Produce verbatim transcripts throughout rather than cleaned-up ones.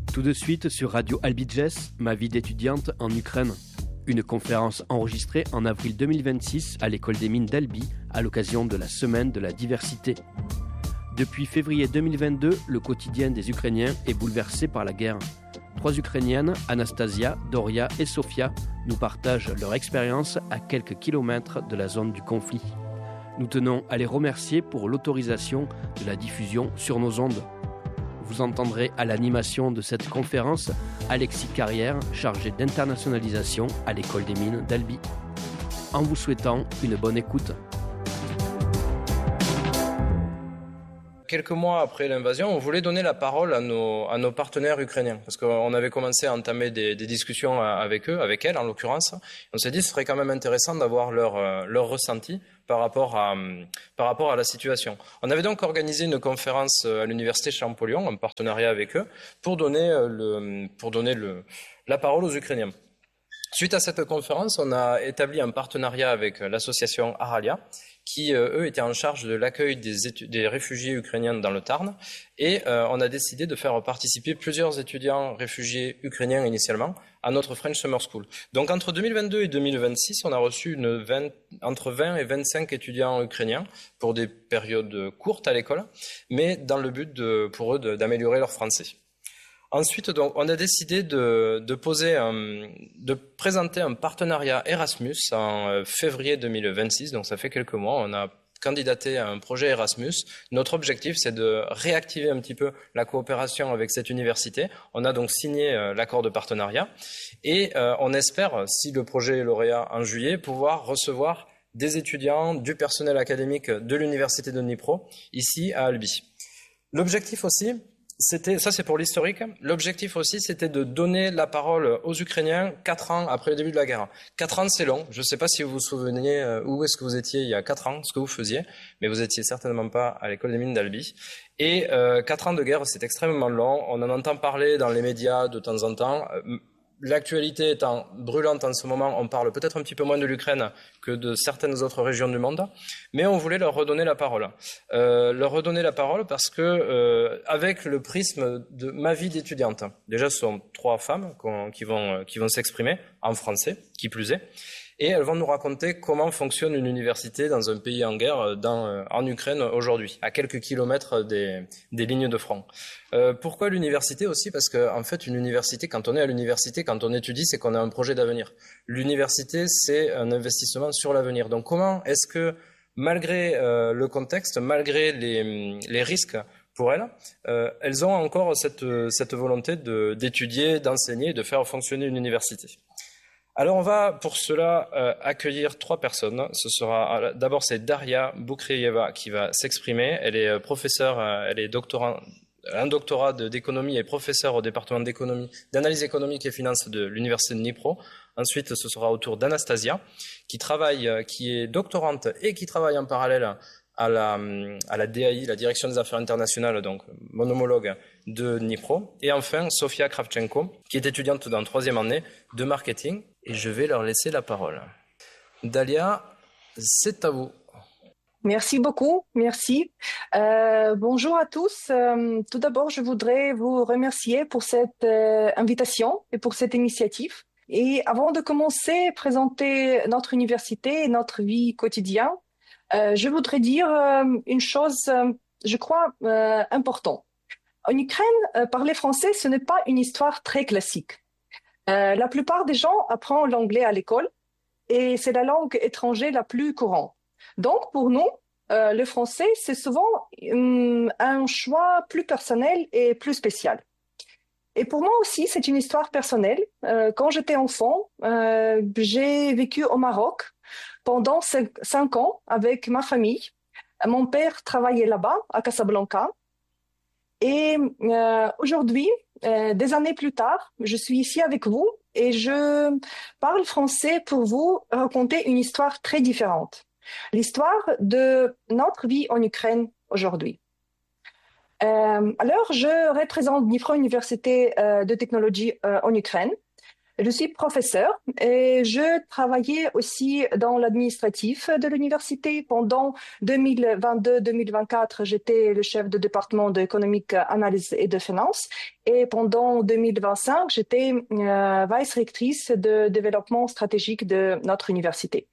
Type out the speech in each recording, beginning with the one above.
Tout de suite sur Radio Albidges, ma vie d'étudiante en Ukraine. Une conférence enregistrée en avril deux mille vingt-six à l'école des mines d'Albi à l'occasion de la semaine de la diversité. Depuis février deux mille vingt-deux, le quotidien des Ukrainiens est bouleversé par la guerre. Trois Ukrainiennes, Anastasia, Doria et Sofia, nous partagent leur expérience à quelques kilomètres de la zone du conflit. Nous tenons à les remercier pour l'autorisation de la diffusion sur nos ondes. Vous entendrez à l'animation de cette conférence Alexis Carrière, chargé d'internationalisation à l'école des mines d'Albi. En vous souhaitant une bonne écoute. Quelques mois après l'invasion, on voulait donner la parole à nos, à nos partenaires ukrainiens, parce qu'on avait commencé à entamer des, des discussions avec eux, avec elles en l'occurrence. On s'est dit que ce serait quand même intéressant d'avoir leur, leur ressenti par rapport, à, par rapport à la situation. On avait donc organisé une conférence à l'université Champollion, en partenariat avec eux, pour donner, le, pour donner le, la parole aux Ukrainiens. Suite à cette conférence, on a établi un partenariat avec l'association Aralia, qui, euh, eux, étaient en charge de l'accueil des, étu- des réfugiés ukrainiens dans le Tarn. Et euh, on a décidé de faire participer plusieurs étudiants réfugiés ukrainiens initialement à notre French Summer School. Donc entre deux mille vingt-deux et deux mille vingt-six, on a reçu une vingt, entre vingt et vingt-cinq étudiants ukrainiens pour des périodes courtes à l'école, mais dans le but de, pour eux de, d'améliorer leur français. Ensuite, donc, on a décidé de, de, poser un, de présenter un partenariat Erasmus en février deux mille vingt-six. Donc, ça fait quelques mois. On a candidaté à un projet Erasmus. Notre objectif, c'est de réactiver un petit peu la coopération avec cette université. On a donc signé euh, l'accord de partenariat et euh, on espère, si le projet est lauréat en juillet, pouvoir recevoir des étudiants, du personnel académique de l'université de Dnipro, ici à Albi. L'objectif aussi, C'était, ça c'est pour l'historique. L'objectif aussi, c'était de donner la parole aux Ukrainiens quatre ans après le début de la guerre. Quatre ans, c'est long. Je ne sais pas si vous vous souvenez euh, où est-ce que vous étiez il y a quatre ans, ce que vous faisiez, mais vous étiez certainement pas à l'école des mines d'Albi. Et euh, quatre ans de guerre, c'est extrêmement long. On en entend parler dans les médias de temps en temps. L'actualité étant brûlante en ce moment, on parle peut-être un petit peu moins de l'Ukraine que de certaines autres régions du monde, mais on voulait leur redonner la parole. Euh, leur redonner la parole parce que, euh, avec le prisme de ma vie d'étudiante, déjà ce sont trois femmes qui vont, qui vont s'exprimer en français, qui plus est, et elles vont nous raconter comment fonctionne une université dans un pays en guerre, dans, en Ukraine aujourd'hui, à quelques kilomètres des, des lignes de front. Euh, pourquoi l'université aussi ? Parce que en fait, une université, quand on est à l'université, quand on étudie, c'est qu'on a un projet d'avenir. L'université, c'est un investissement sur l'avenir. Donc comment est-ce que, malgré euh, le contexte, malgré les, les risques pour elles, euh, elles ont encore cette, cette volonté de, d'étudier, d'enseigner, de faire fonctionner une université ? Alors on va pour cela euh, accueillir trois personnes. Ce sera euh, d'abord c'est Daria Boukreyeva qui va s'exprimer. Elle est euh, professeure, euh, elle est doctorant, un doctorat de, d'économie et professeure au département d'économie, d'analyse économique et finance de l'université de Dnipro. Ensuite, ce sera au tour d'Anastasia qui travaille, euh, qui est doctorante et qui travaille en parallèle à la, à la D A I, la Direction des Affaires Internationales, donc mon homologue de Dnipro. Et enfin, Sofia Kravchenko, qui est étudiante dans troisième année de marketing. Et je vais leur laisser la parole. Dalia, c'est à vous. Merci beaucoup, merci. Euh, bonjour à tous. Euh, tout d'abord, je voudrais vous remercier pour cette euh, invitation et pour cette initiative. Et avant de commencer à présenter notre université et notre vie quotidienne, euh, je voudrais dire euh, une chose, euh, je crois, euh, importante. En Ukraine, euh, parler français, ce n'est pas une histoire très classique. Euh, la plupart des gens apprennent l'anglais à l'école et c'est la langue étrangère la plus courante. Donc, pour nous, euh, le français, c'est souvent um, un choix plus personnel et plus spécial. Et pour moi aussi, c'est une histoire personnelle. Euh, quand j'étais enfant, euh, j'ai vécu au Maroc pendant cinq, cinq ans avec ma famille. Mon père travaillait là-bas, à Casablanca. Et euh, aujourd'hui, euh, des années plus tard, je suis ici avec vous et je parle français pour vous raconter une histoire très différente. L'histoire de notre vie en Ukraine aujourd'hui. Euh, alors, je représente Dnipro Université euh, de technologie euh, en Ukraine. Je suis professeur et je travaillais aussi dans l'administratif de l'université. Pendant deux mille vingt-deux deux mille vingt-quatre, j'étais le chef de département d'économique, analyse et de finance. Et pendant deux mille vingt-cinq, j'étais euh, vice-rectrice de développement stratégique de notre université.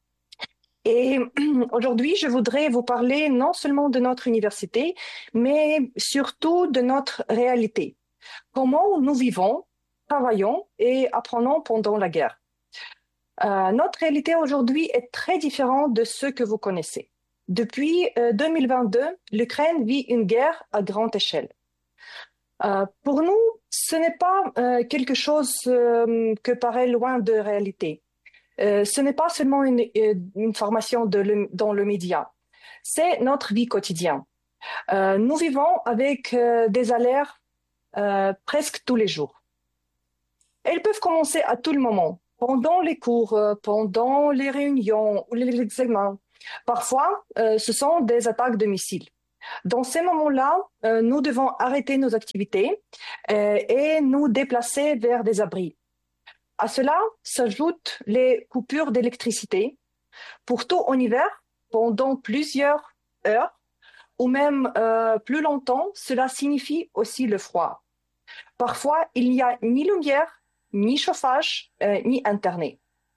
Et aujourd'hui, je voudrais vous parler non seulement de notre université, mais surtout de notre réalité. Comment nous vivons, travaillons et apprenons pendant la guerre. Euh, notre réalité aujourd'hui est très différente de ce que vous connaissez. Depuis euh, deux mille vingt-deux, l'Ukraine vit une guerre à grande échelle. Euh, pour nous, ce n'est pas euh, quelque chose euh, que paraît loin de réalité. Euh, ce n'est pas seulement une, une information de le, dans le média. C'est notre vie quotidienne. Euh, nous vivons avec euh, des alertes euh, presque tous les jours. Elles peuvent commencer à tout le moment, pendant les cours, pendant les réunions ou les examens. Parfois, euh, ce sont des attaques de missiles. Dans ces moments-là, euh, nous devons arrêter nos activités euh, et nous déplacer vers des abris. À cela s'ajoutent les coupures d'électricité, pour tout en hiver, pendant plusieurs heures ou même euh, plus longtemps. Cela signifie aussi le froid. Parfois, il n'y a ni lumière, ni chauffage, euh, ni Internet.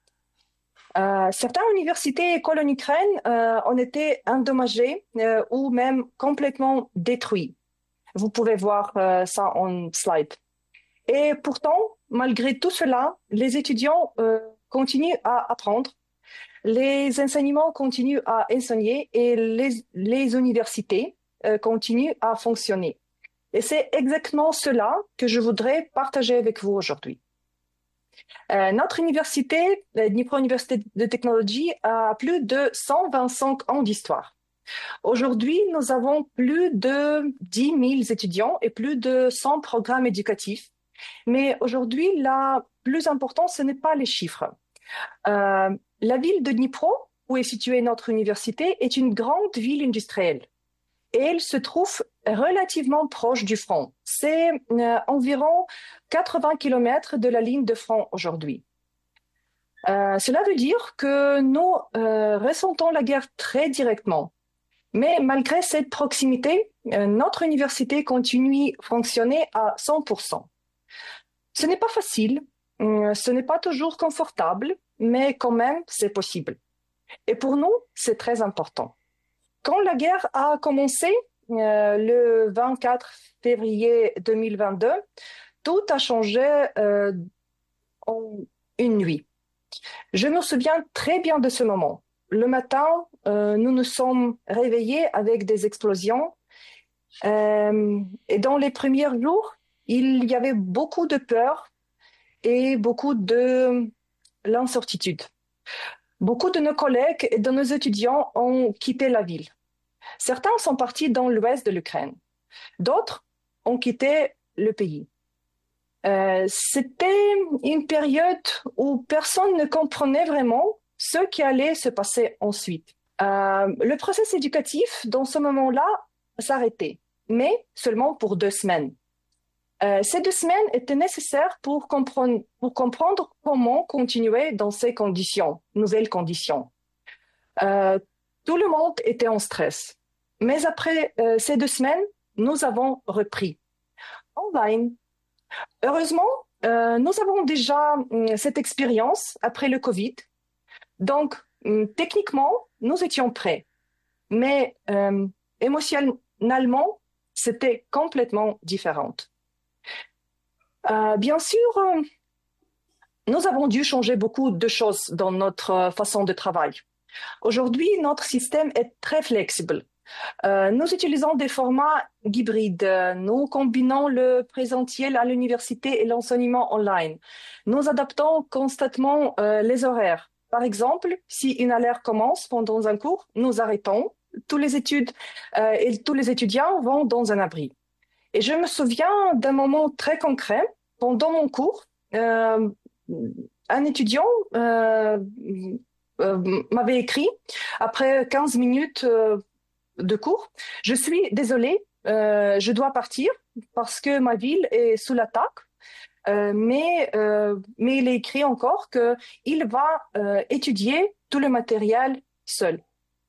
Euh, certaines universités et écoles en Ukraine euh, ont été endommagées euh, ou même complètement détruites. Vous pouvez voir euh, ça en slide. Et pourtant, malgré tout cela, les étudiants euh, continuent à apprendre, les enseignements continuent à enseigner et les, les universités euh, continuent à fonctionner. Et c'est exactement cela que je voudrais partager avec vous aujourd'hui. Euh, notre université, la Dnipro Université de Technologie, a plus de cent vingt-cinq ans d'histoire. Aujourd'hui, nous avons plus de dix mille étudiants et plus de cent programmes éducatifs. Mais aujourd'hui, la plus importante, ce n'est pas les chiffres. Euh, la ville de Dnipro, où est située notre université, est une grande ville industrielle. Et elle se trouve relativement proche du front. C'est euh, environ quatre-vingts kilomètres de la ligne de front aujourd'hui. Euh, cela veut dire que nous euh, ressentons la guerre très directement. Mais malgré cette proximité, euh, notre université continue à fonctionner à cent pour cent. Ce n'est pas facile, euh, ce n'est pas toujours confortable, mais quand même, c'est possible. Et pour nous, c'est très important. Quand la guerre a commencé, euh, le vingt-quatre février deux mille vingt-deux, tout a changé euh, en une nuit. Je me souviens très bien de ce moment. Le matin, euh, nous nous sommes réveillés avec des explosions. Euh, et dans les premiers jours, il y avait beaucoup de peur et beaucoup de l'incertitude. Beaucoup de nos collègues et de nos étudiants ont quitté la ville. Certains sont partis dans l'ouest de l'Ukraine. D'autres ont quitté le pays. Euh, c'était une période où personne ne comprenait vraiment ce qui allait se passer ensuite. Euh, le processus éducatif, dans ce moment-là, s'arrêtait, mais seulement pour deux semaines. Euh, ces deux semaines étaient nécessaires pour comprendre, pour comprendre comment continuer dans ces conditions, nouvelles conditions. Euh, tout le monde était en stress. Mais après euh, ces deux semaines, nous avons repris online. Heureusement, euh, nous avons déjà euh, cette expérience après le Covid. Donc, euh, techniquement, nous étions prêts. Mais euh, émotionnellement, c'était complètement différent. Euh, bien sûr, euh, nous avons dû changer beaucoup de choses dans notre façon de travail. Aujourd'hui, notre système est très flexible. Euh, nous utilisons des formats hybrides. Nous combinons le présentiel à l'université et l'enseignement online. Nous adaptons constamment euh, les horaires. Par exemple, si une alerte commence pendant un cours, nous arrêtons. Tous les études euh, et tous les étudiants vont dans un abri. Et je me souviens d'un moment très concret. Pendant mon cours, euh, un étudiant euh, euh, m'avait écrit, après quinze minutes euh, de cours, « Je suis désolée, euh, je dois partir parce que ma ville est sous l'attaque. euh, mais, euh, mais il est écrit encore qu'il va euh, étudier tout le matériel seul.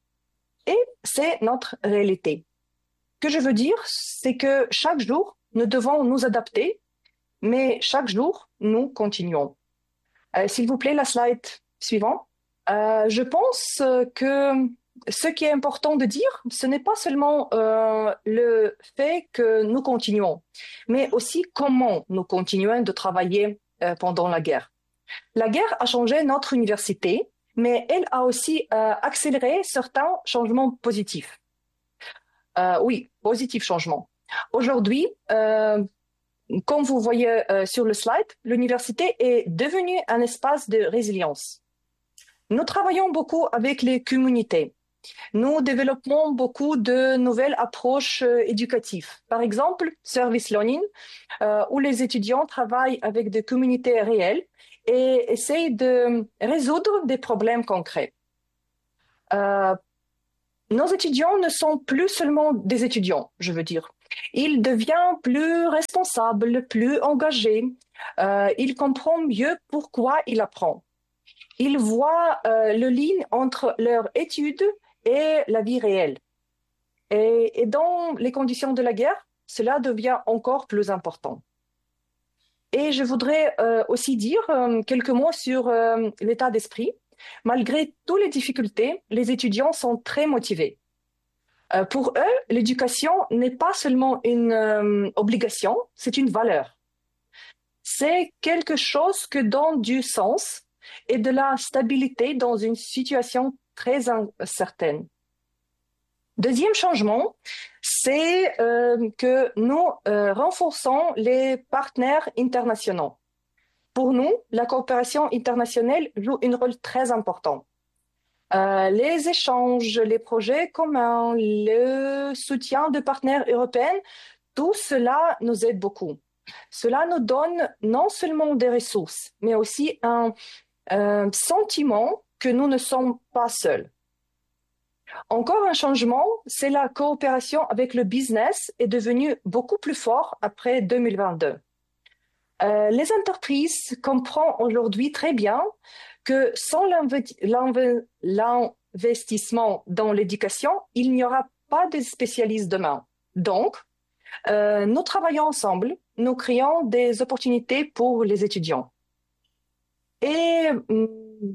Et c'est notre réalité. Ce que je veux dire, c'est que chaque jour, nous devons nous adapter, mais chaque jour, nous continuons. Euh, s'il vous plaît, la slide suivante. Euh, je pense que ce qui est important de dire, ce n'est pas seulement euh, le fait que nous continuons, mais aussi comment nous continuons de travailler euh, pendant la guerre. La guerre a changé notre université, mais elle a aussi euh, accéléré certains changements positifs. Euh, oui, positifs changements. Aujourd'hui, euh, comme vous voyez euh, sur le slide, l'université est devenue un espace de résilience. Nous travaillons beaucoup avec les communautés. Nous développons beaucoup de nouvelles approches euh, éducatives. Par exemple, Service Learning, euh, où les étudiants travaillent avec des communautés réelles et essayent de résoudre des problèmes concrets. Euh, nos étudiants ne sont plus seulement des étudiants, je veux dire. Ils deviennent plus responsables, plus engagés. Euh, ils comprennent mieux pourquoi ils apprennent. Ils voient euh, le lien entre leur étude et la vie réelle. Et, et dans les conditions de la guerre, cela devient encore plus important. Et je voudrais euh, aussi dire euh, quelques mots sur euh, l'état d'esprit. Malgré toutes les difficultés, les étudiants sont très motivés. Euh, pour eux, l'éducation n'est pas seulement une euh, obligation, c'est une valeur. C'est quelque chose qui donne du sens et de la stabilité dans une situation très incertaine. Deuxième changement, c'est euh, que nous euh, renforçons les partenaires internationaux. Pour nous, la coopération internationale joue un rôle très important. Euh, les échanges, les projets communs, le soutien de partenaires européens, tout cela nous aide beaucoup. Cela nous donne non seulement des ressources, mais aussi un, un sentiment que nous ne sommes pas seuls. Encore un changement, c'est la coopération avec le business est devenue beaucoup plus forte après deux mille vingt-deux. Euh, les entreprises comprennent aujourd'hui très bien que sans l'investissement dans l'éducation, il n'y aura pas de spécialistes demain. Donc, euh, nous travaillons ensemble, nous créons des opportunités pour les étudiants. Et hum,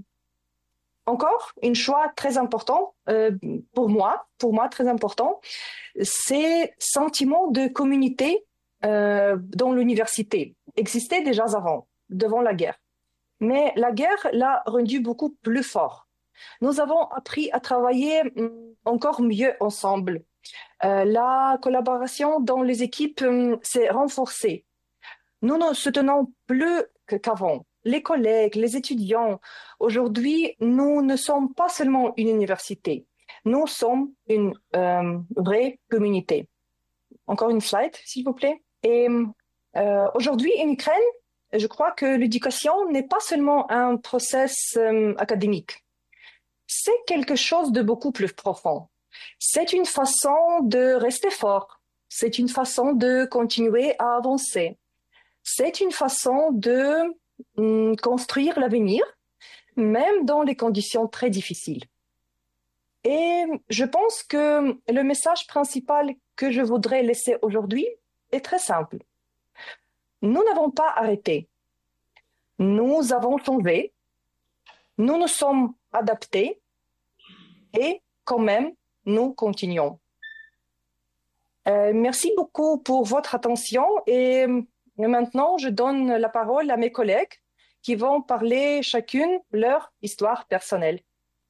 encore, un choix très important euh, pour moi, pour moi très important, c'est sentiment de communauté euh, dans l'université. Existait déjà avant, devant la guerre. Mais la guerre l'a rendu beaucoup plus fort. Nous avons appris à travailler encore mieux ensemble. Euh, la collaboration dans les équipes um, s'est renforcée. Nous ne soutenons plus qu'avant. Les collègues, les étudiants. Aujourd'hui, nous ne sommes pas seulement une université. Nous sommes une euh, vraie communauté. Encore une slide, s'il vous plaît. Et euh, aujourd'hui, en Ukraine, je crois que l'éducation n'est pas seulement un process euh, académique. C'est quelque chose de beaucoup plus profond. C'est une façon de rester fort. C'est une façon de continuer à avancer. C'est une façon de hum, construire l'avenir, même dans les conditions très difficiles. Et je pense que le message principal que je voudrais laisser aujourd'hui est très simple. Nous n'avons pas arrêté. Nous avons changé. Nous nous sommes adaptés. Et quand même, nous continuons. Euh, merci beaucoup pour votre attention. Et maintenant, je donne la parole à mes collègues qui vont parler chacune leur histoire personnelle.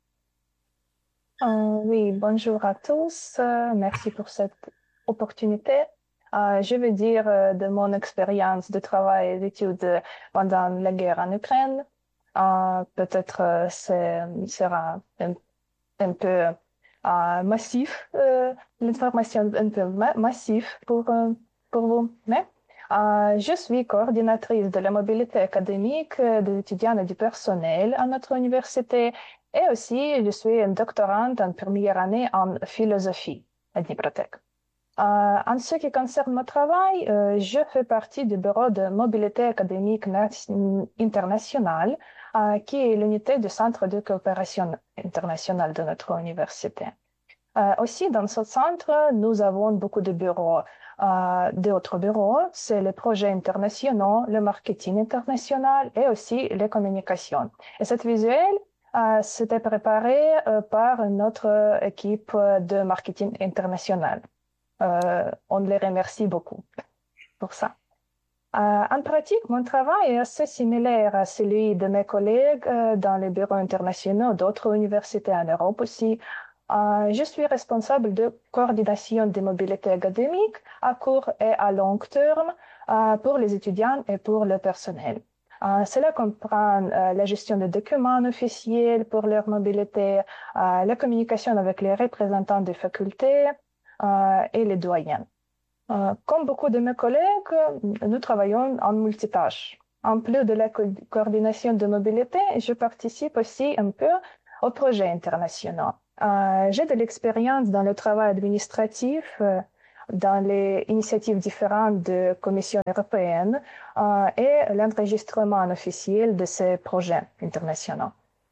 Euh, oui, bonjour à tous. Euh, merci pour cette opportunité. Euh, je veux dire euh, de mon expérience de travail et d'études pendant la guerre en Ukraine. Euh, peut-être euh, ce sera un, un peu euh, massif, euh, l'information un peu ma massive pour, euh, pour vous. Mais euh, je suis coordinatrice de la mobilité académique des étudiants et du personnel à notre université. Et aussi, je suis une doctorante en première année en philosophie à Dnipro Tech. Euh, en ce qui concerne mon travail, euh, je fais partie du bureau de mobilité académique internationale, euh, qui est l'unité du centre de coopération internationale de notre université. Euh, aussi, dans ce centre, nous avons beaucoup de bureaux. Euh, d'autres bureaux, c'est les projets internationaux, le marketing international et aussi les communications. Et cette visuel, euh, c'était préparé euh, par notre équipe de marketing international. Euh, on les remercie beaucoup pour ça. Euh, en pratique, mon travail est assez similaire à celui de mes collègues euh, dans les bureaux internationaux d'autres universités en Europe aussi. Euh, je suis responsable de coordination des mobilités académiques à court et à long terme euh, pour les étudiants et pour le personnel. Euh, cela comprend euh, la gestion des documents officiels pour leur mobilité, euh, la communication avec les représentants des facultés euh, et les doyens. Euh, comme beaucoup de mes collègues, nous travaillons en multitâche. En plus de la co- coordination de mobilité, je participe aussi un peu aux projets internationaux. Euh, j'ai de l'expérience dans le travail administratif, euh, dans les initiatives différentes de Commission européenne euh, et l'enregistrement officiel de ces projets internationaux.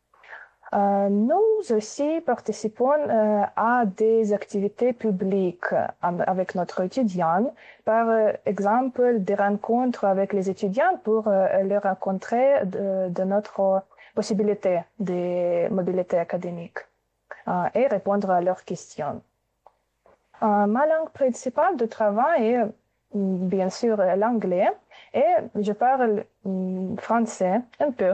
Euh, nous aussi participons euh, à des activités publiques euh, avec notre étudiant, par euh, exemple des rencontres avec les étudiants pour euh, les rencontrer de, de notre possibilité de mobilité académique euh, et répondre à leurs questions. Euh, ma langue principale de travail est bien sûr l'anglais et je parle mm, français un peu.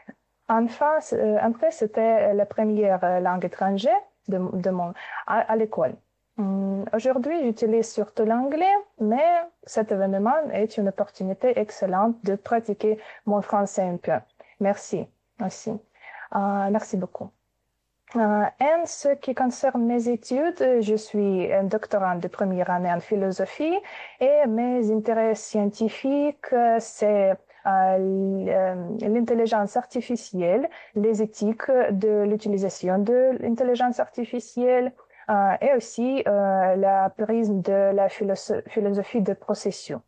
Enfin, euh, en fait, c'était la première langue étrangère de, de mon, à, à l'école. Hum, Aujourd'hui, j'utilise surtout l'anglais, mais cet événement est une opportunité excellente de pratiquer mon français un peu. Merci. Merci. Euh, merci beaucoup. Euh, en ce qui concerne mes études, je suis un doctorant de première année en philosophie et mes intérêts scientifiques, c'est euh, l'intelligence artificielle, les éthiques de l'utilisation de l'intelligence artificielle euh, et aussi euh, la prisme de la philosoph- philosophie de procession.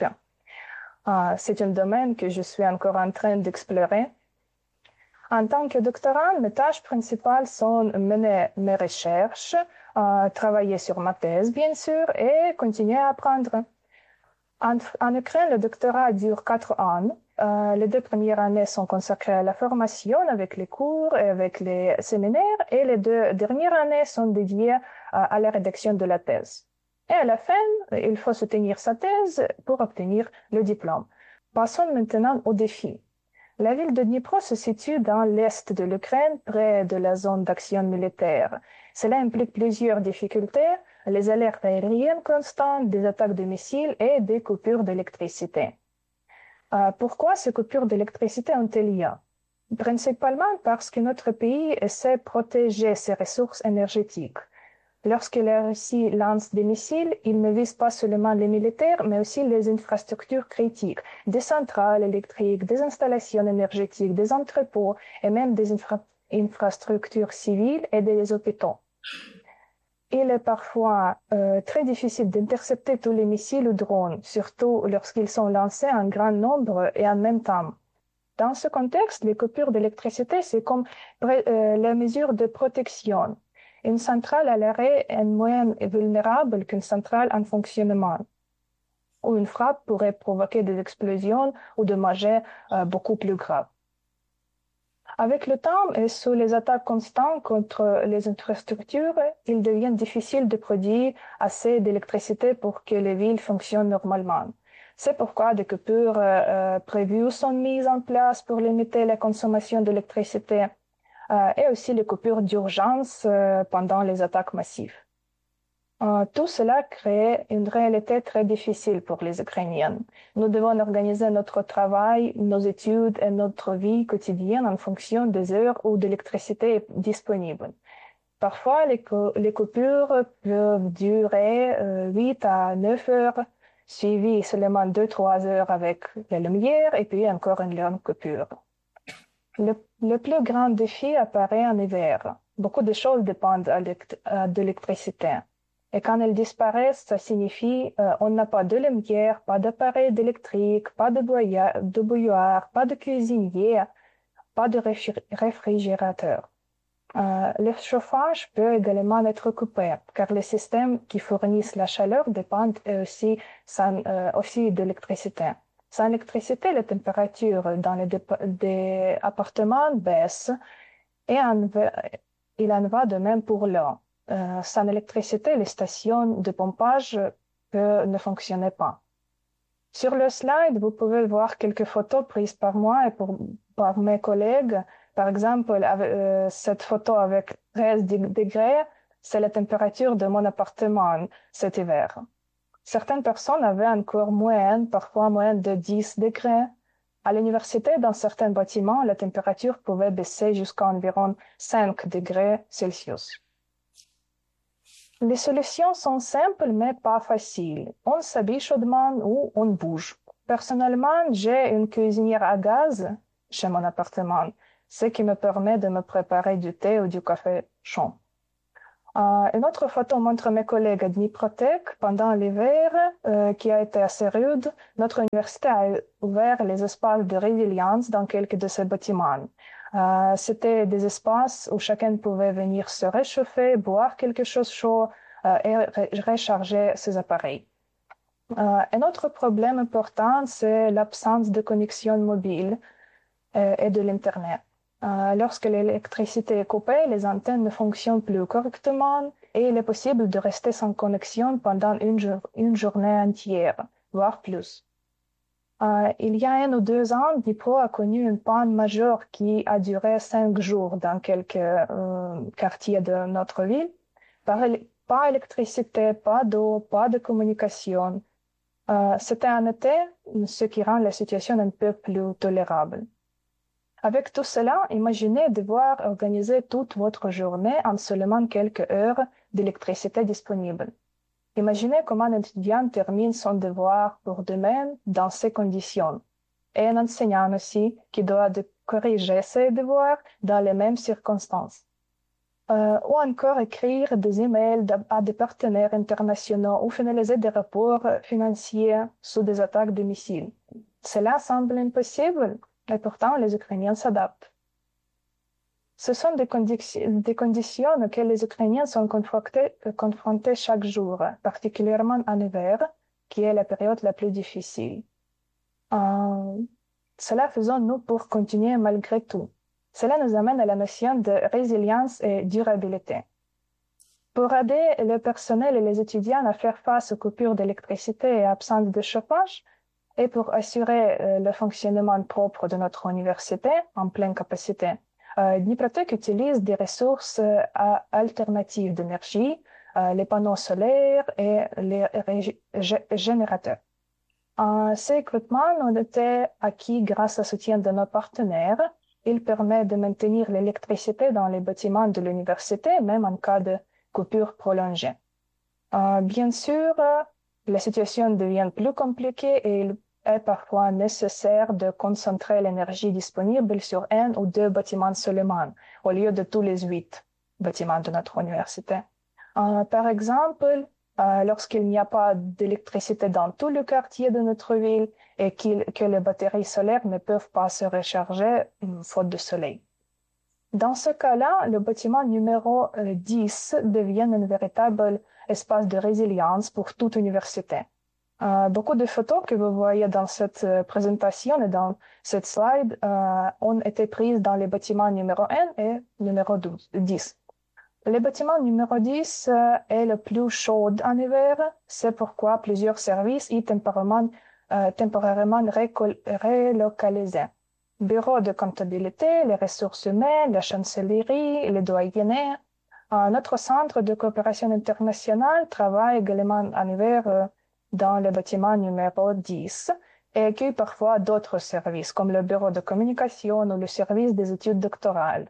Euh, c'est un domaine que je suis encore en train d'explorer. En tant que doctorant, mes tâches principales sont mener mes recherches, euh, travailler sur ma thèse, bien sûr, et continuer à apprendre. En, en Ukraine, le doctorat dure quatre ans. Euh, les deux premières années sont consacrées à la formation avec les cours et avec les séminaires, et les deux dernières années sont dédiées euh, à la rédaction de la thèse. Et à la fin, il faut soutenir sa thèse pour obtenir le diplôme. Passons maintenant aux défis. La ville de Dnipro se situe dans l'est de l'Ukraine, près de la zone d'action militaire. Cela implique plusieurs difficultés, les alertes aériennes constantes, des attaques de missiles et des coupures d'électricité. Euh, pourquoi ces coupures d'électricité ont-elles lieu? Principalement parce que notre pays essaie de protéger ses ressources énergétiques. Lorsque la Russie lance des missiles, il ne vise pas seulement les militaires, mais aussi les infrastructures critiques, des centrales électriques, des installations énergétiques, des entrepôts et même des infra- infrastructures civiles et des hôpitaux. Il est parfois euh, très difficile d'intercepter tous les missiles ou drones, surtout lorsqu'ils sont lancés en grand nombre et en même temps. Dans ce contexte, les coupures d'électricité, c'est comme euh, la mesure de protection. Une centrale à l'arrêt est moins vulnérable qu'une centrale en fonctionnement, où une frappe pourrait provoquer des explosions ou dommages euh, beaucoup plus graves. Avec le temps et sous les attaques constantes contre les infrastructures, il devient difficile de produire assez d'électricité pour que les villes fonctionnent normalement. C'est pourquoi des coupures euh, prévues sont mises en place pour limiter la consommation d'électricité. Euh, et aussi les coupures d'urgence euh, pendant les attaques massives. Euh, tout cela crée une réalité très difficile pour les Ukrainiens. Nous devons organiser notre travail, nos études et notre vie quotidienne en fonction des heures où l'électricité est disponible. Parfois, les, co- les coupures peuvent durer euh, huit à neuf heures, suivies seulement deux à trois heures avec la lumière et puis encore une longue coupure. Le, le plus grand défi apparaît en hiver. Beaucoup de choses dépendent de l'électricité. Et quand elles disparaissent, ça signifie euh, on n'a pas de lumière, pas d'appareil électrique, pas de bouilloire, de bouilloire, pas de cuisinier, pas de réfrigérateur. Euh, le chauffage peut également être coupé, car les systèmes qui fournissent la chaleur dépendent aussi, sans, euh, aussi de l'électricité. Sans électricité, la température dans les, des appartements baisse et en, il en va de même pour l'eau. Euh, sans électricité, les stations de pompage peut, ne fonctionnaient pas. Sur le slide, vous pouvez voir quelques photos prises par moi et pour, par mes collègues. Par exemple, euh, cette photo avec treize degrés, c'est la température de mon appartement cet hiver. Certaines personnes avaient encore moins, parfois moins de dix degrés. À l'université, dans certains bâtiments, la température pouvait baisser jusqu'à environ cinq degrés Celsius. Les solutions sont simples, mais pas faciles. On s'habille chaudement ou on bouge. Personnellement, j'ai une cuisinière à gaz chez mon appartement, ce qui me permet de me préparer du thé ou du café chaud. Euh, une autre photo montre mes collègues à Dniprotec pendant l'hiver, euh, qui a été assez rude. Notre université a ouvert les espaces de résilience dans quelques de ces bâtiments. Euh, c'était des espaces où chacun pouvait venir se réchauffer, boire quelque chose chaud euh, et recharger ses appareils. Euh, un autre problème important, c'est l'absence de connexion mobile euh, et de l'Internet. Euh, lorsque l'électricité est coupée, les antennes ne fonctionnent plus correctement et il est possible de rester sans connexion pendant une, jour, une journée entière, voire plus. Euh, il y a un ou deux ans, Dnipro a connu une panne majeure qui a duré cinq jours dans quelques euh, quartiers de notre ville. Pas, pas électricité, pas d'eau, pas de communication. Euh, C'était en été, ce qui rend la situation un peu plus tolérable. Avec tout cela, imaginez devoir organiser toute votre journée en seulement quelques heures d'électricité disponible. Imaginez comment un étudiant termine son devoir pour demain dans ces conditions, et un enseignant aussi qui doit de corriger ses devoirs dans les mêmes circonstances. Euh, ou encore écrire des emails à des partenaires internationaux ou finaliser des rapports financiers sous des attaques de missiles. Cela semble impossible, et pourtant les Ukrainiens s'adaptent. Ce sont des, condi- des conditions auxquelles les Ukrainiens sont confrontés, confrontés chaque jour, particulièrement en hiver, qui est la période la plus difficile. Euh, cela faisons-nous pour continuer malgré tout. Cela nous amène à la notion de résilience et durabilité. Pour aider le personnel et les étudiants à faire face aux coupures d'électricité et absence de chauffage, et pour assurer euh, le fonctionnement propre de notre université en pleine capacité, euh, Dniprotec utilise des ressources euh, alternatives d'énergie, euh, les panneaux solaires et les ré- générateurs. Euh, ces équipements ont été acquis grâce au soutien de nos partenaires. Il permet de maintenir l'électricité dans les bâtiments de l'université, même en cas de coupure prolongée. Euh, bien sûr, euh, la situation devient plus compliquée et il est parfois nécessaire de concentrer l'énergie disponible sur un ou deux bâtiments seulement, au lieu de tous les huit bâtiments de notre université. Euh, par exemple, euh, lorsqu'il n'y a pas d'électricité dans tout le quartier de notre ville et qu'il, que les batteries solaires ne peuvent pas se recharger faute de soleil. Dans ce cas-là, le bâtiment numéro dix devient un véritable espace de résilience pour toute université. Euh, beaucoup de photos que vous voyez dans cette euh, présentation et dans cette slide euh, ont été prises dans les bâtiments numéro un et numéro douze, dix. Le bâtiment numéro dix euh, est le plus chaud en hiver, c'est pourquoi plusieurs services y temporairement, euh, temporairement récol- relocalisés. Bureau de comptabilité, les ressources humaines, la chancellerie, les doyennés. Euh, notre centre de coopération internationale travaille également en hiver euh, dans le bâtiment numéro dix et accueille parfois d'autres services comme le bureau de communication ou le service des études doctorales.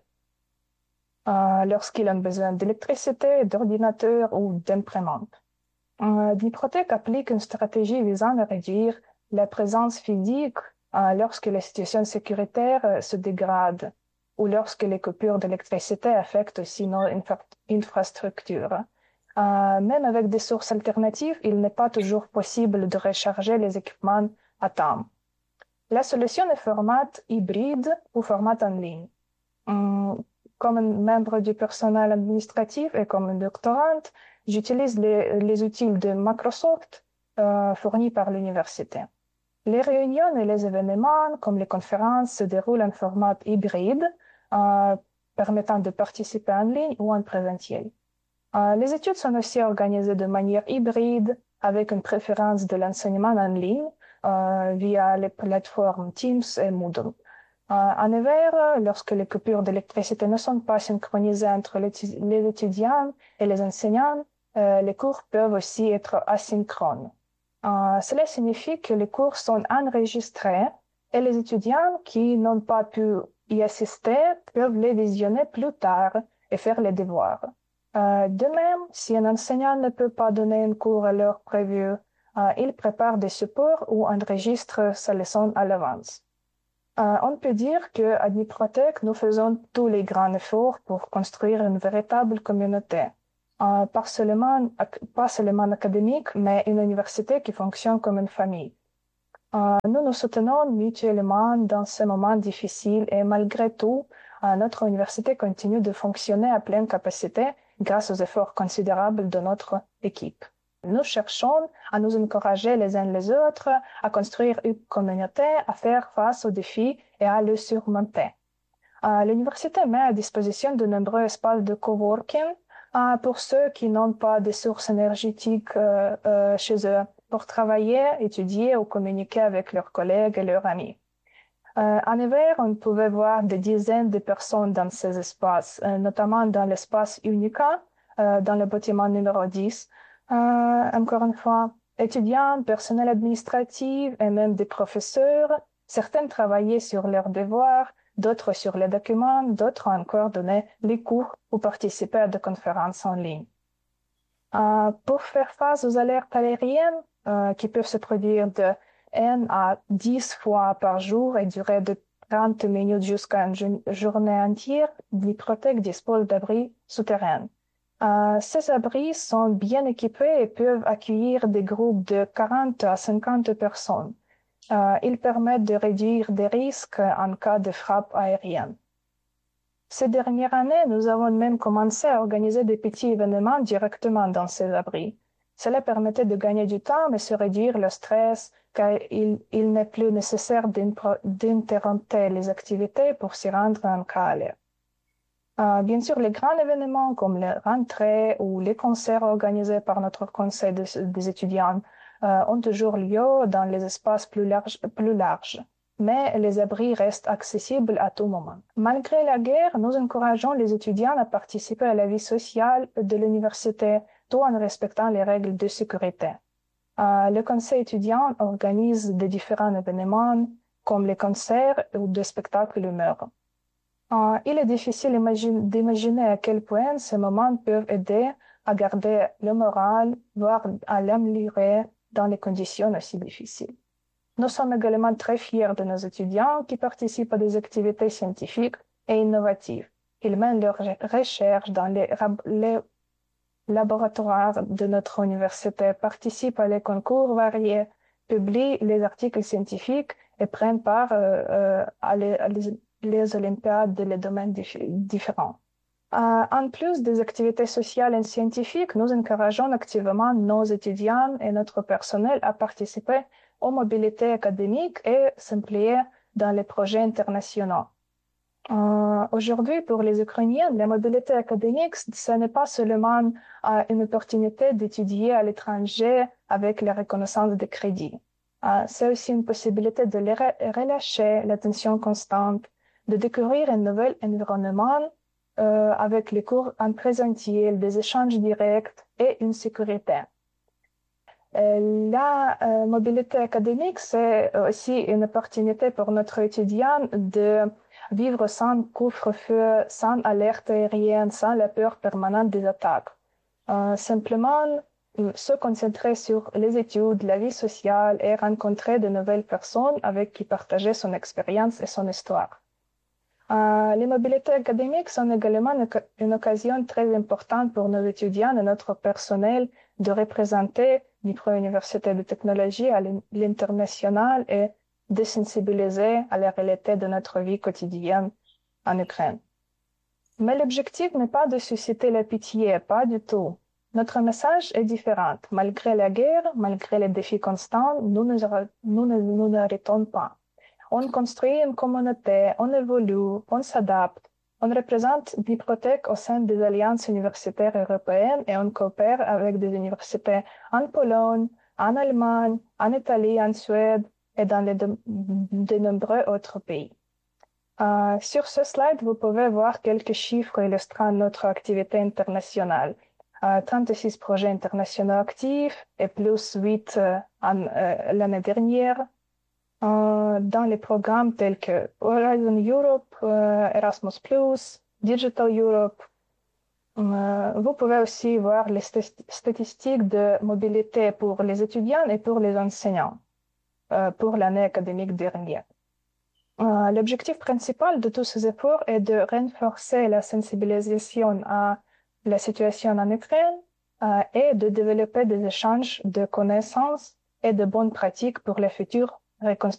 Euh, lorsqu'ils ont besoin d'électricité, d'ordinateurs ou d'imprimantes. Euh, Dniprotec applique une stratégie visant à réduire la présence physique euh, lorsque la situation sécuritaire euh, se dégrade ou lorsque les coupures d'électricité affectent aussi nos infra- infrastructures. Euh, même avec des sources alternatives, il n'est pas toujours possible de recharger les équipements à temps. La solution est format hybride ou format en ligne. Hum, Comme un membre du personnel administratif et comme une doctorante, j'utilise les, les outils de Microsoft euh, fournis par l'université. Les réunions et les événements, comme les conférences, se déroulent en format hybride, euh, permettant de participer en ligne ou en présentiel. Euh, les études sont aussi organisées de manière hybride, avec une préférence de l'enseignement en ligne euh, via les plateformes Teams et Moodle. Euh, en hiver, lorsque les coupures d'électricité ne sont pas synchronisées entre les, les étudiants et les enseignants, euh, les cours peuvent aussi être asynchrones. Euh, cela signifie que les cours sont enregistrés et les étudiants qui n'ont pas pu y assister peuvent les visionner plus tard et faire les devoirs. Euh, de même, si un enseignant ne peut pas donner un cours à l'heure prévue, euh, il prépare des supports ou enregistre sa leçon à l'avance. Euh, on peut dire qu'à Dniprotec, nous faisons tous les grands efforts pour construire une véritable communauté. Euh, pas seulement, pas seulement académique, mais une université qui fonctionne comme une famille. Euh, nous nous soutenons mutuellement dans ces moments difficiles et malgré tout, euh, notre université continue de fonctionner à pleine capacité grâce aux efforts considérables de notre équipe. Nous cherchons à nous encourager les uns les autres, à construire une communauté, à faire face aux défis et à les surmonter. Euh, l'université met à disposition de nombreux espaces de coworking euh, pour ceux qui n'ont pas de sources énergétiques euh, euh, chez eux, pour travailler, étudier ou communiquer avec leurs collègues et leurs amis. Euh, en hiver, on pouvait voir des dizaines de personnes dans ces espaces, euh, notamment dans l'espace Unica, euh, dans le bâtiment numéro dix. Euh, encore une fois, étudiants, personnel administratif et même des professeurs. Certains travaillaient sur leurs devoirs, d'autres sur les documents, d'autres encore donnaient les cours ou participaient à des conférences en ligne. Euh, pour faire face aux alertes aériennes euh, qui peuvent se produire de un à dix fois par jour et durer de trente minutes jusqu'à une journée entière, Dniprotec dispose d'abris souterrains. Euh, ces abris sont bien équipés et peuvent accueillir des groupes de quarante à cinquante personnes. Euh, ils permettent de réduire des risques en cas de frappe aérienne. Ces dernières années, nous avons même commencé à organiser des petits événements directement dans ces abris. Cela permettait de gagner du temps et se réduire le stress, car il, il n'est plus nécessaire d'interrompre les activités pour s'y rendre en cas d'alerte. Euh, bien sûr, les grands événements comme les rentrées ou les concerts organisés par notre conseil de, des étudiants euh, ont toujours lieu dans les espaces plus larges, plus larges. Mais les abris restent accessibles à tout moment. Malgré la guerre, nous encourageons les étudiants à participer à la vie sociale de l'université, tout en respectant les règles de sécurité. Euh, le conseil étudiant organise des différents événements, comme les concerts ou des spectacles d'humeur. Euh, il est difficile d'imaginer à quel point ces moments peuvent aider à garder le moral, voire à l'améliorer dans les conditions aussi difficiles. Nous sommes également très fiers de nos étudiants qui participent à des activités scientifiques et innovatives. Ils mènent leurs recherches dans les, les laboratoires de notre université, participent à des concours variés, publient les articles scientifiques et prennent part euh, euh, à, les, à les, les olympiades de les domaines dif différents. Euh, en plus des activités sociales et scientifiques, nous encourageons activement nos étudiants et notre personnel à participer aux mobilités académiques et s'impliquer dans les projets internationaux. Euh, Aujourd'hui, pour les Ukrainiens, la mobilité académique, ce n'est pas seulement euh, une opportunité d'étudier à l'étranger avec la reconnaissance des crédits. Euh, c'est aussi une possibilité de les re relâcher la tension constante, de découvrir un nouvel environnement euh, avec les cours en présentiel, des échanges directs et une sécurité. Euh, la euh, mobilité académique, c'est aussi une opportunité pour notre étudiant de vivre sans couvre-feu, sans alerte aérienne, sans la peur permanente des attaques. Euh, simplement, euh, se concentrer sur les études, la vie sociale et rencontrer de nouvelles personnes avec qui partager son expérience et son histoire. Euh, les mobilités académiques sont également une, une occasion très importante pour nos étudiants et notre personnel de représenter micro-universités de technologie à l'international et de sensibiliser à la réalité de notre vie quotidienne en Ukraine. Mais l'objectif n'est pas de susciter la pitié, pas du tout. Notre message est différent. Malgré la guerre, malgré les défis constants, nous ne nous, nous, nous n'arrêtons pas. On construit une communauté, on évolue, on s'adapte. On représente Dniprotech au sein des alliances universitaires européennes et on coopère avec des universités en Pologne, en Allemagne, en Italie, en Suède et dans les de, de nombreux autres pays. Euh, sur ce slide, vous pouvez voir quelques chiffres illustrant notre activité internationale. Euh, trente-six projets internationaux actifs et plus huit euh, en, euh, l'année dernière. Euh, dans les programmes tels que Horizon Europe, euh, Erasmus plus, Digital Europe. Euh, vous pouvez aussi voir les st- statistiques de mobilité pour les étudiants et pour les enseignants euh, pour l'année académique dernière. Euh, l'objectif principal de tous ces efforts est de renforcer la sensibilisation à la situation en Ukraine euh, et de développer des échanges de connaissances et de bonnes pratiques pour les futures reconstructions.